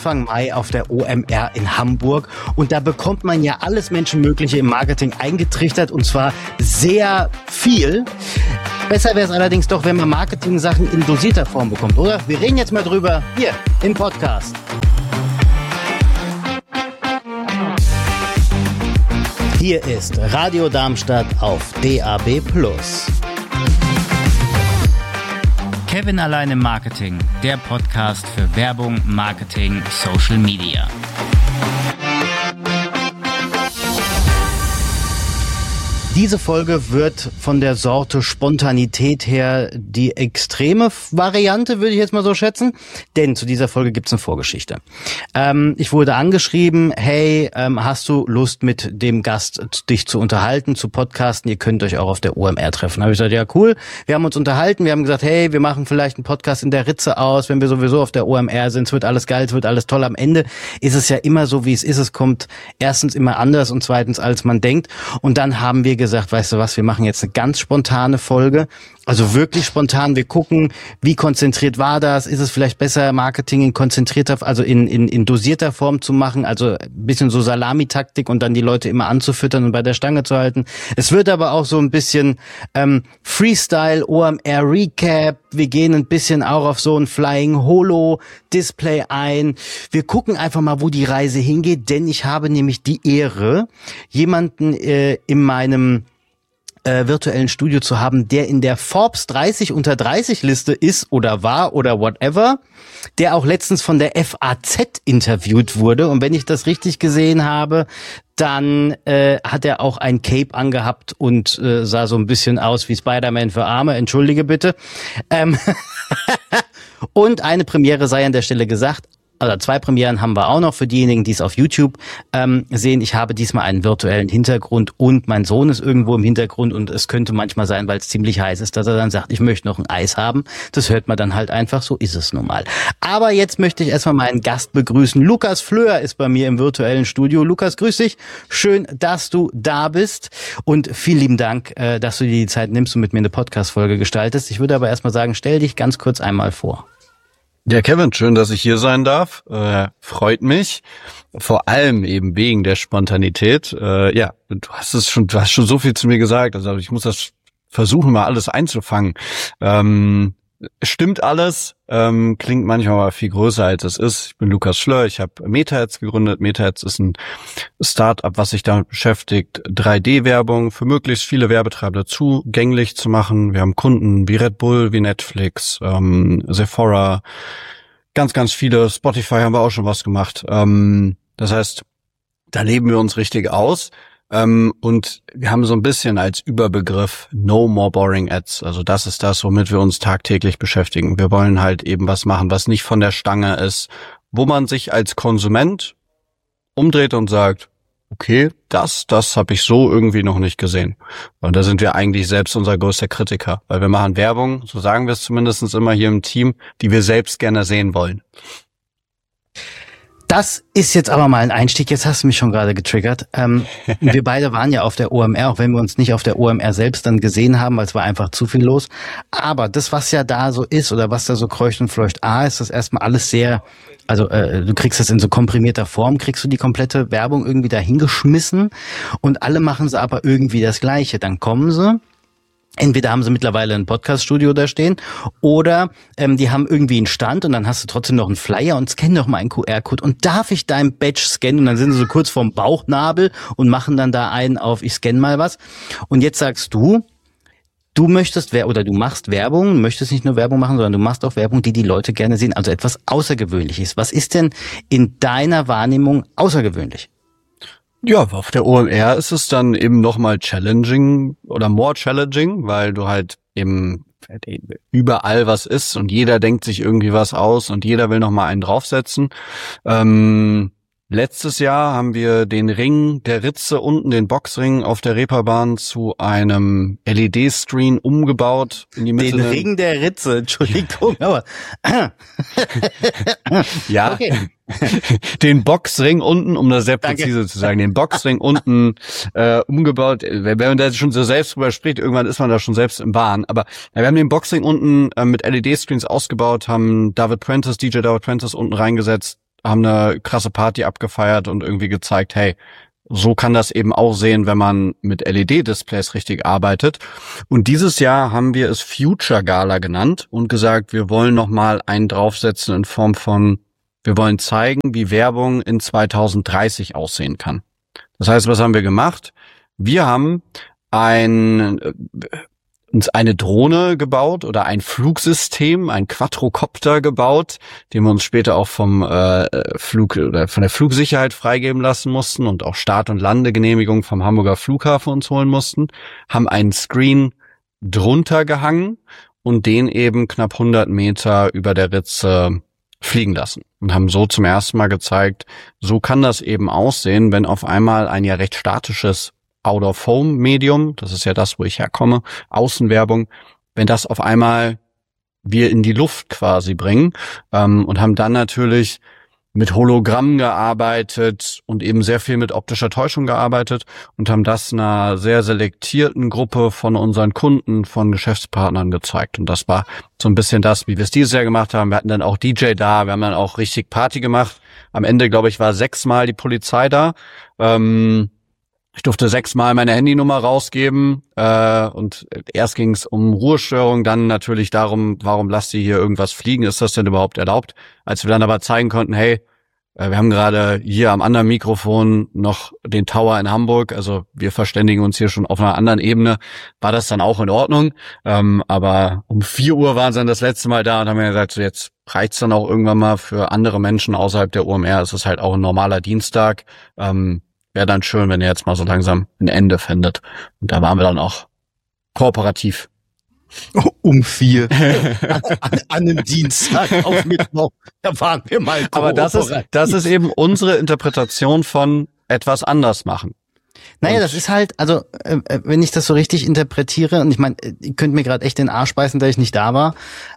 Anfang Mai auf der OMR in Hamburg und da bekommt man ja alles Menschenmögliche im Marketing eingetrichtert und zwar sehr viel. Besser wäre es allerdings doch, wenn man Marketing-Sachen in dosierter Form bekommt, oder? Wir reden jetzt mal drüber hier im Podcast. Hier ist Radio Darmstadt auf DAB+. Kevin allein im Marketing, der Podcast für Werbung, Marketing, Social Media. Diese Folge wird von der Sorte Spontanität her die extreme Variante, würde ich jetzt mal so schätzen. Denn zu dieser Folge gibt's eine Vorgeschichte. Ich wurde angeschrieben, hey, hast du Lust mit dem Gast dich zu unterhalten, zu podcasten? Ihr könnt euch auch auf der OMR treffen. Da habe ich gesagt, ja cool. Wir haben uns unterhalten, wir haben gesagt, hey, wir machen vielleicht einen Podcast in der Ritze aus, wenn wir sowieso auf der OMR sind. Es wird alles geil, es wird alles toll. Am Ende ist es ja immer so, wie es ist. Es kommt erstens immer anders und zweitens, als man denkt. Und dann haben wir gesagt, weißt du was, wir machen jetzt eine ganz spontane Folge, also wirklich spontan. Wir gucken, wie konzentriert war das, ist es vielleicht besser, Marketing in konzentrierter, also in dosierter Form zu machen, also ein bisschen so Salamitaktik und dann die Leute immer anzufüttern und bei der Stange zu halten. Es wird aber auch so ein bisschen Freestyle, OMR Recap, wir gehen ein bisschen auch auf so ein Flying Holo Display ein. Wir gucken einfach mal, wo die Reise hingeht, denn ich habe nämlich die Ehre, jemanden in meinem virtuellen Studio zu haben, der in der Forbes 30 unter 30 Liste ist oder war oder whatever, der auch letztens von der FAZ interviewt wurde. Und wenn ich das richtig gesehen habe, dann hat er auch ein Cape angehabt und sah so ein bisschen aus wie Spider-Man für Arme. Entschuldige bitte. Und eine Premiere sei an der Stelle gesagt. Also 2 Premieren haben wir auch noch für diejenigen, die es auf YouTube sehen. Ich habe diesmal einen virtuellen Hintergrund und mein Sohn ist irgendwo im Hintergrund und es könnte manchmal sein, weil es ziemlich heiß ist, dass er dann sagt, ich möchte noch ein Eis haben. Das hört man dann halt einfach, so ist es nun mal. Aber jetzt möchte ich erstmal meinen Gast begrüßen. Lukas Flöhr ist bei mir im virtuellen Studio. Lukas, grüß dich. Schön, dass du da bist und vielen lieben Dank, dass du dir die Zeit nimmst und mit mir eine Podcast-Folge gestaltest. Ich würde aber erstmal sagen, stell dich ganz kurz einmal vor. Ja, Kevin, schön, dass ich hier sein darf. Freut mich. Vor allem eben wegen der Spontanität. Ja, du hast schon so viel zu mir gesagt. Also ich muss das versuchen, mal alles einzufangen. Stimmt alles, klingt manchmal aber viel größer als es ist. Ich bin Lukas Flöhr, ich habe Metaheads gegründet. Metaheads ist ein Startup, was sich damit beschäftigt, 3D-Werbung für möglichst viele Werbetreibende zugänglich zu machen. Wir haben Kunden wie Red Bull, wie Netflix, Sephora, ganz, ganz viele. Spotify haben wir auch schon was gemacht. Das heißt, da leben wir uns richtig aus. Und wir haben so ein bisschen als Überbegriff No More Boring Ads. Also das ist das, womit wir uns tagtäglich beschäftigen. Wir wollen halt eben was machen, was nicht von der Stange ist, wo man sich als Konsument umdreht und sagt, okay, das habe ich so irgendwie noch nicht gesehen. Und da sind wir eigentlich selbst unser größter Kritiker, weil wir machen Werbung, so sagen wir es zumindest immer hier im Team, die wir selbst gerne sehen wollen. Das ist jetzt aber mal ein Einstieg. Jetzt hast du mich schon gerade getriggert. Wir beide waren ja auf der OMR, auch wenn wir uns nicht auf der OMR selbst dann gesehen haben, weil es war einfach zu viel los. Aber das, was ja da so ist oder was da so kreucht und fleucht, ist das erstmal alles sehr, also du kriegst das in so komprimierter Form, kriegst du die komplette Werbung irgendwie da hingeschmissen und alle machen sie aber irgendwie das Gleiche. Dann kommen sie. Entweder haben sie mittlerweile ein Podcast-Studio da stehen oder die haben irgendwie einen Stand und dann hast du trotzdem noch einen Flyer und scannen doch mal einen QR-Code und darf ich dein Badge scannen? Und dann sind sie so kurz vorm Bauchnabel und machen dann da einen auf, ich scanne mal was. Und jetzt sagst du möchtest oder du machst Werbung, möchtest nicht nur Werbung machen, sondern du machst auch Werbung, die Leute gerne sehen, also etwas Außergewöhnliches. Was ist denn in deiner Wahrnehmung außergewöhnlich? Ja, auf der OMR ist es dann eben nochmal challenging oder more challenging, weil du halt eben überall was ist und jeder denkt sich irgendwie was aus und jeder will nochmal einen draufsetzen. Letztes Jahr haben wir den Ring der Ritze unten, den Boxring auf der Reeperbahn zu einem LED-Screen umgebaut in die Mitte. Den Ring der Ritze, Entschuldigung, aber ja, okay. Den Boxring unten, um das sehr präzise zu sagen, den Boxring unten umgebaut. Wenn man da schon so selbst drüber spricht, irgendwann ist man da schon selbst im Wahn. Aber wir haben den Boxring unten mit LED-Screens ausgebaut, haben DJ David Prentice unten reingesetzt, haben eine krasse Party abgefeiert und irgendwie gezeigt, hey, so kann das eben auch sehen, wenn man mit LED-Displays richtig arbeitet. Und dieses Jahr haben wir es Future Gala genannt und gesagt, wir wollen nochmal einen draufsetzen in Form von, wir wollen zeigen, wie Werbung in 2030 aussehen kann. Das heißt, was haben wir gemacht? Wir haben uns eine Drohne gebaut oder ein Flugsystem, ein Quadrocopter gebaut, den wir uns später auch vom Flug oder von der Flugsicherheit freigeben lassen mussten und auch Start- und Landegenehmigung vom Hamburger Flughafen uns holen mussten, haben einen Screen drunter gehangen und den eben knapp 100 Meter über der Ritze fliegen lassen und haben so zum ersten Mal gezeigt, so kann das eben aussehen, wenn auf einmal ein ja recht statisches Out-of-Home-Medium, das ist ja das, wo ich herkomme, Außenwerbung, wenn das auf einmal wir in die Luft quasi bringen, und haben dann natürlich mit Hologrammen gearbeitet und eben sehr viel mit optischer Täuschung gearbeitet und haben das einer sehr selektierten Gruppe von unseren Kunden, von Geschäftspartnern gezeigt. Und das war so ein bisschen das, wie wir es dieses Jahr gemacht haben. Wir hatten dann auch DJ da, wir haben dann auch richtig Party gemacht. Am Ende, glaube ich, war 6-mal die Polizei da. Ich durfte 6-mal meine Handynummer rausgeben, und erst ging es um Ruhestörung, dann natürlich darum, warum lasst ihr hier irgendwas fliegen, ist das denn überhaupt erlaubt? Als wir dann aber zeigen konnten, hey, wir haben gerade hier am anderen Mikrofon noch den Tower in Hamburg, also wir verständigen uns hier schon auf einer anderen Ebene, war das dann auch in Ordnung. Aber um 4 Uhr waren sie dann das letzte Mal da und haben mir gesagt, so jetzt reicht's dann auch irgendwann mal für andere Menschen außerhalb der OMR. Es ist halt auch ein normaler Dienstag. Wäre dann schön, wenn ihr jetzt mal so langsam ein Ende findet. Und da waren wir dann auch kooperativ. Um 4 an einem Dienstag auf Mittwoch. Da waren wir mal kooperativ. Aber das ist eben unsere Interpretation von etwas anders machen. Naja, das ist halt, also wenn ich das so richtig interpretiere, und ich meine, ihr könnt mir gerade echt den Arsch beißen, dass ich nicht da war,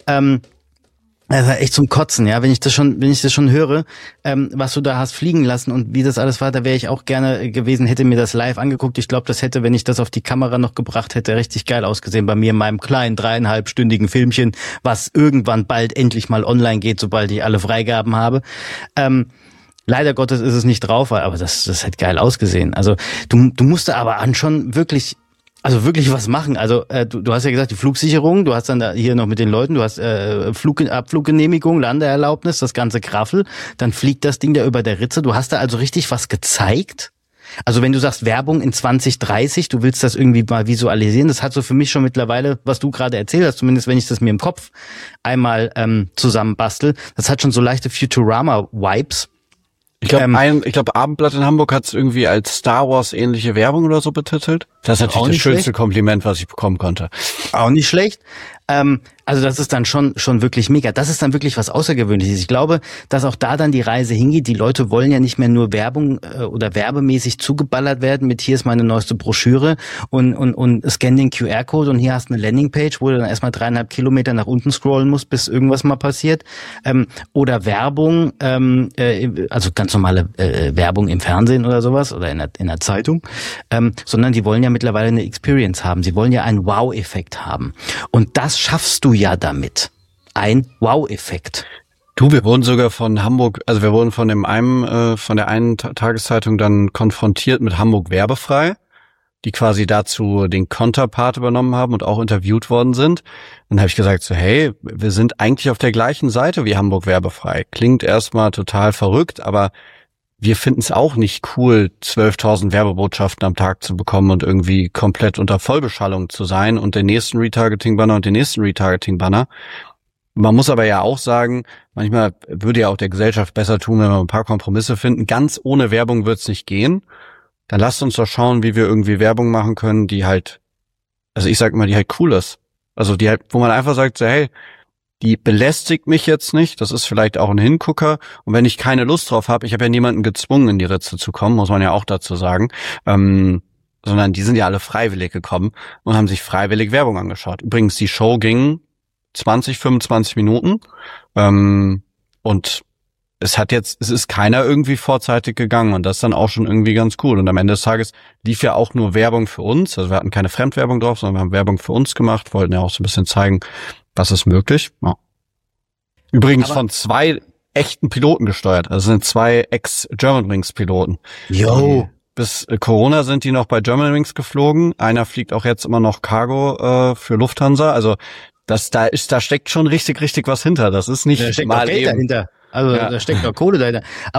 das war echt zum Kotzen, ja, wenn ich das schon höre, was du da hast fliegen lassen und wie das alles war, da wäre ich auch gerne gewesen, hätte mir das live angeguckt. Ich glaube, das hätte, wenn ich das auf die Kamera noch gebracht hätte, richtig geil ausgesehen bei mir in meinem kleinen 3,5-stündigen Filmchen, was irgendwann bald endlich mal online geht, sobald ich alle Freigaben habe. Leider Gottes ist es nicht drauf, aber das hätte geil ausgesehen. Also du musst da aber schon wirklich was machen. Also du hast ja gesagt, die Flugsicherung, du hast dann da hier noch mit den Leuten, du hast Abfluggenehmigung, Landeerlaubnis, das ganze Graffel, dann fliegt das Ding da über der Ritze. Du hast da also richtig was gezeigt. Also wenn du sagst Werbung in 2030, du willst das irgendwie mal visualisieren, das hat so für mich schon mittlerweile, was du gerade erzählt hast, zumindest wenn ich das mir im Kopf einmal zusammenbastel, das hat schon so leichte Futurama-Vibes. Ich glaube, Abendblatt in Hamburg hat es irgendwie als Star Wars ähnliche Werbung oder so betitelt. Das ist natürlich das schönste Kompliment, was ich bekommen konnte. Auch nicht schlecht. Also das ist dann schon wirklich mega. Das ist dann wirklich was Außergewöhnliches. Ich glaube, dass auch da dann die Reise hingeht. Die Leute wollen ja nicht mehr nur Werbung oder werbemäßig zugeballert werden mit hier ist meine neueste Broschüre und scan den QR-Code und hier hast du eine Landingpage, wo du dann erstmal 3,5 Kilometer nach unten scrollen musst, bis irgendwas mal passiert. Oder Werbung, also ganz normale Werbung im Fernsehen oder sowas oder in der Zeitung, sondern die wollen ja mittlerweile eine Experience haben. Sie wollen ja einen Wow-Effekt haben. Und das schaffst du ja damit. Ein Wow-Effekt. Du, wir wurden sogar von Hamburg, also wir wurden von der einen Tageszeitung dann konfrontiert mit Hamburg werbefrei, die quasi dazu den Konterpart übernommen haben und auch interviewt worden sind. Dann habe ich gesagt so, hey, wir sind eigentlich auf der gleichen Seite wie Hamburg werbefrei. Klingt erstmal total verrückt, aber wir finden es auch nicht cool, 12.000 Werbebotschaften am Tag zu bekommen und irgendwie komplett unter Vollbeschallung zu sein und den nächsten Retargeting-Banner und den nächsten Retargeting-Banner. Man muss aber ja auch sagen, manchmal würde ja auch der Gesellschaft besser tun, wenn wir ein paar Kompromisse finden. Ganz ohne Werbung wird es nicht gehen. Dann lasst uns doch schauen, wie wir irgendwie Werbung machen können, die halt, also ich sag mal, die halt cool ist. Also die halt, wo man einfach sagt, so, hey, die belästigt mich jetzt nicht, das ist vielleicht auch ein Hingucker. Und wenn ich keine Lust drauf habe, ich habe ja niemanden gezwungen, in die Ritze zu kommen, muss man ja auch dazu sagen, sondern die sind ja alle freiwillig gekommen und haben sich freiwillig Werbung angeschaut. Übrigens, die Show ging 25 Minuten und es ist keiner irgendwie vorzeitig gegangen und das ist dann auch schon irgendwie ganz cool. Und am Ende des Tages lief ja auch nur Werbung für uns, also wir hatten keine Fremdwerbung drauf, sondern wir haben Werbung für uns gemacht, wollten ja auch so ein bisschen zeigen, was ist möglich. Ja. Übrigens von 2 echten Piloten gesteuert. Also sind 2 Ex-Germanwings-Piloten. Jo. Bis Corona sind die noch bei Germanwings geflogen. Einer fliegt auch jetzt immer noch Cargo für Lufthansa. Also da steckt schon richtig was hinter. Das ist nicht Da steckt mal auch Geld eben dahinter. Also da steckt auch Kohle dahinter.